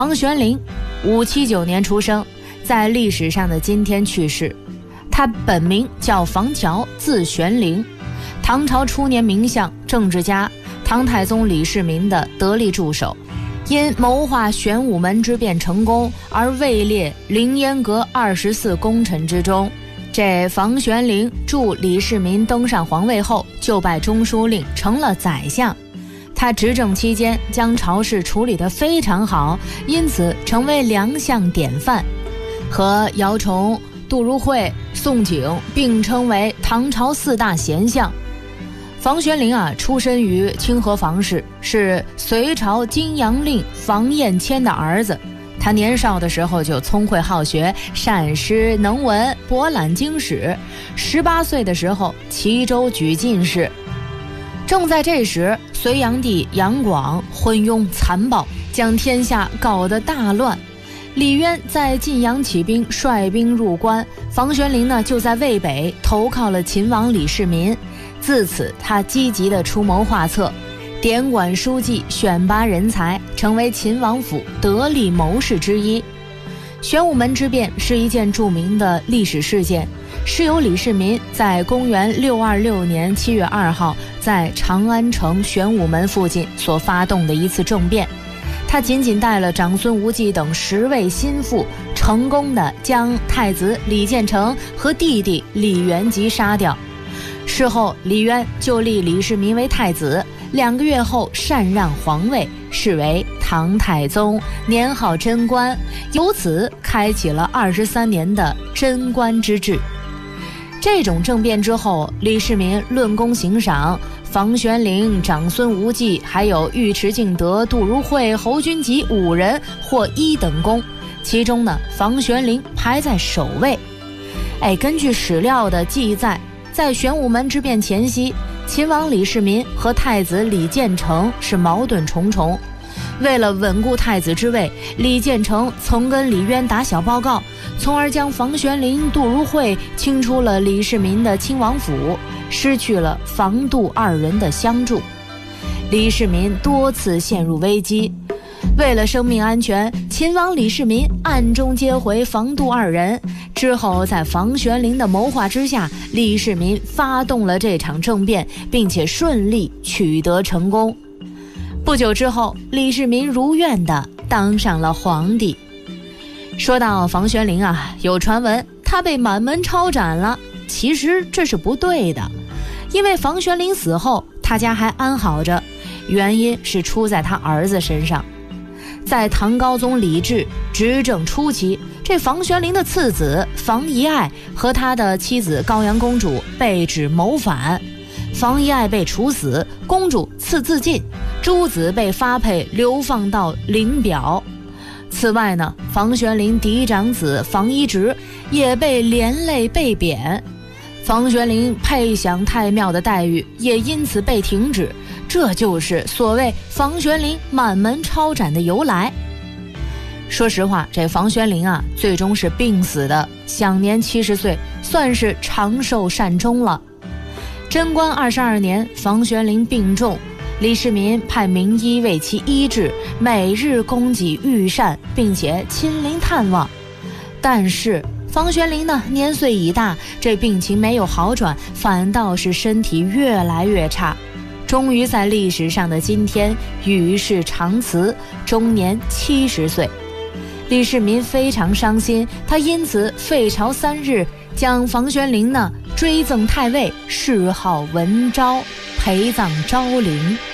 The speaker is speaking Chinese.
房玄龄，579年出生，在历史上的今天去世。他本名叫房乔，字玄龄，唐朝初年名相、政治家，唐太宗李世民的得力助手。因谋划玄武门之变成功，而位列凌烟阁24功臣之中。这房玄龄助李世民登上皇位后，就拜中书令，成了宰相。他执政期间将朝事处理得非常好，因此成为良相典范，和姚崇、杜如晦、宋璟并称为唐朝4大贤相。房玄龄出身于清河房氏，是隋朝金阳令房彦谦的儿子。他年少的时候就聪慧好学，善诗能文，博览经史。18岁的时候，齐州举进士。正在这时，隋炀帝杨广昏庸残暴，将天下搞得大乱。李渊在晋阳起兵，率兵入关，房玄龄呢就在渭北投靠了秦王李世民。自此，他积极地出谋划策，典管书记，选拔人才，成为秦王府得力谋士之一。玄武门之变是一件著名的历史事件，是由李世民在公元626年7月2号在长安城玄武门附近所发动的一次政变。他仅仅带了长孙无忌等10位心腹，成功地将太子李建成和弟弟李元吉杀掉。事后，李渊就立李世民为太子，2个月后禅让皇位，是为唐太宗，年号贞观，由此开启了23年的贞观之治。这种政变之后，李世民论功行赏，房玄龄、长孙无忌还有尉迟敬德、杜如晦、侯君集5人获1等功，其中呢，房玄龄排在首位。根据史料的记载，在玄武门之变前夕，秦王李世民和太子李建成是矛盾重重。为了稳固太子之位，李建成曾跟李渊打小报告，从而将房玄龄、杜如晦清出了李世民的亲王府，失去了房杜2人的相助。李世民多次陷入危机，为了生命安全，秦王李世民暗中接回房杜2人。之后在房玄龄的谋划之下，李世民发动了这场政变，并且顺利取得成功。不久之后，李世民如愿地当上了皇帝。说到房玄龄有传闻他被满门抄斩了，其实这是不对的，因为房玄龄死后他家还安好着，原因是出在他儿子身上。在唐高宗李治执政初期，这房玄龄的次子房遗爱和他的妻子高阳公主被指谋反，房遗爱被处死，公主赐自尽，诸子被发配流放到灵表。此外呢，房玄龄嫡长子房遗直也被连累被贬，房玄龄配享太庙的待遇也因此被停止，这就是所谓房玄龄满门抄斩的由来。说实话，这房玄龄最终是病死的，享年70岁，算是长寿善终了。贞观22年，房玄龄病重，李世民派名医为其医治，每日供给御膳，并且亲临探望。但是房玄龄呢，年岁已大，这病情没有好转，反倒是身体越来越差，终于在历史上的今天与世长辞，终年70岁。李世民非常伤心，他因此废朝3日，将房玄龄呢追赠太尉，谥号文昭，陪葬昭陵。